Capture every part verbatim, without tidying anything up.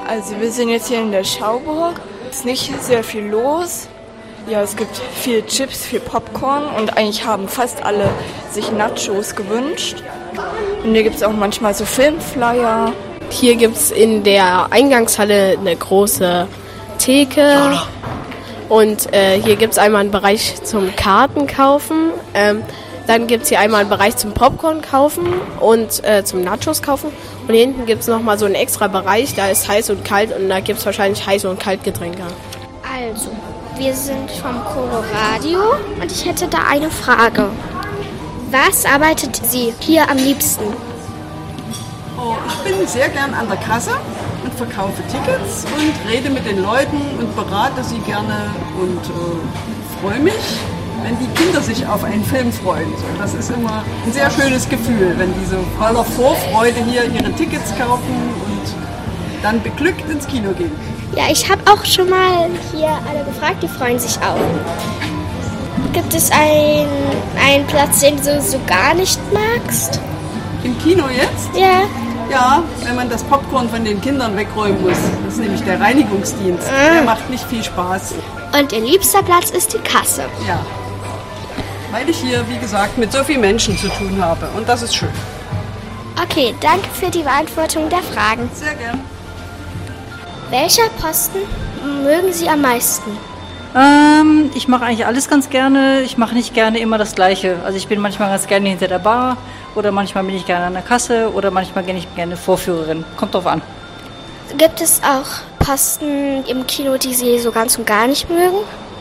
Also wir sind jetzt hier in der Schauburg. Es ist nicht sehr viel los. Ja, es gibt viel Chips, viel Popcorn und eigentlich haben fast alle sich Nachos gewünscht. Und hier gibt es auch manchmal so Filmflyer. Hier gibt es in der Eingangshalle eine große Theke. Und äh, hier gibt es einmal einen Bereich zum Karten kaufen. Ähm, dann gibt es hier einmal einen Bereich zum Popcorn kaufen und äh, zum Nachos kaufen. Und hier hinten gibt es nochmal so einen extra Bereich, da ist heiß und kalt und da gibt es wahrscheinlich heiße und Kaltgetränke. Also, wir sind vom Coloradio und ich hätte da eine Frage. Was arbeitet sie hier am liebsten? Oh, ich bin sehr gern an der Kasse und verkaufe Tickets und rede mit den Leuten und berate sie gerne und äh, freue mich, wenn die Kinder sich auf einen Film freuen. Das ist immer ein sehr schönes Gefühl, wenn die so voller Vorfreude hier ihre Tickets kaufen und dann beglückt ins Kino gehen. Ja, ich habe auch schon mal hier alle gefragt, die freuen sich auch. Gibt es ein, einen Platz, den du so gar nicht magst? Im Kino jetzt? Ja. Ja, wenn man das Popcorn von den Kindern wegräumen muss. Das ist nämlich der Reinigungsdienst. Ah. Der macht nicht viel Spaß. Und ihr liebster Platz ist die Kasse. Ja, weil ich hier, wie gesagt, mit so vielen Menschen zu tun habe. Und das ist schön. Okay, danke für die Beantwortung der Fragen. Sehr gern. Welcher Posten mögen Sie am meisten? Ähm, ich mache eigentlich alles ganz gerne. Ich mache nicht gerne immer das Gleiche. Also ich bin manchmal ganz gerne hinter der Bar oder manchmal bin ich gerne an der Kasse oder manchmal bin ich gerne Vorführerin. Kommt drauf an. Gibt es auch Posten im Kino, die Sie so ganz und gar nicht mögen?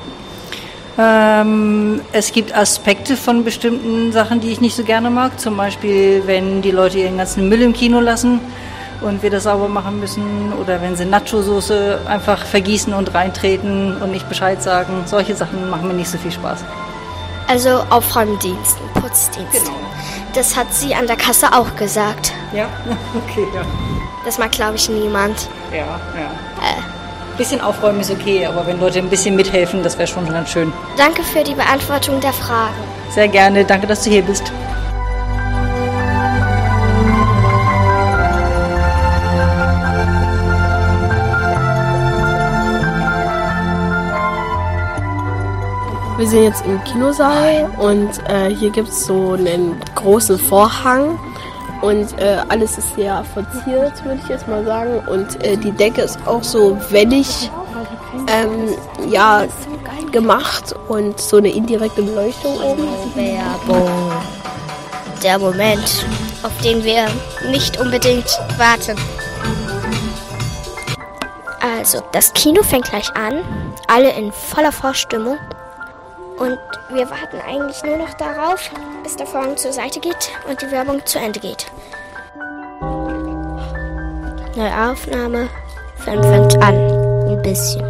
Ähm, es gibt Aspekte von bestimmten Sachen, die ich nicht so gerne mag. Zum Beispiel, wenn die Leute ihren ganzen Müll im Kino lassen und wir das sauber machen müssen. Oder wenn sie Nacho-Soße einfach vergießen und reintreten und nicht Bescheid sagen. Solche Sachen machen mir nicht so viel Spaß. Also Aufräumdiensten, Putzdienst. Genau. Das hat sie an der Kasse auch gesagt. Ja, okay, ja. Das mag, glaube ich, niemand. Ja, ja. Äh. Bisschen aufräumen ist okay, aber wenn Leute ein bisschen mithelfen, das wäre schon ganz schön. Danke für die Beantwortung der Fragen. Sehr gerne, danke, dass du hier bist. Wir sind jetzt im Kinosaal und äh, hier gibt es so einen großen Vorhang und äh, alles ist sehr verziert, würde ich jetzt mal sagen. Und äh, die Decke ist auch so wellig ähm, ja, gemacht und so eine indirekte Beleuchtung oben. Werbung. Der Moment, auf den wir nicht unbedingt warten. Also, das Kino fängt gleich an, alle in voller Vorstimmung. Und wir warten eigentlich nur noch darauf, bis der Vorhang zur Seite geht und die Werbung zu Ende geht. Neue Aufnahme, Film fängt an. Ein bisschen.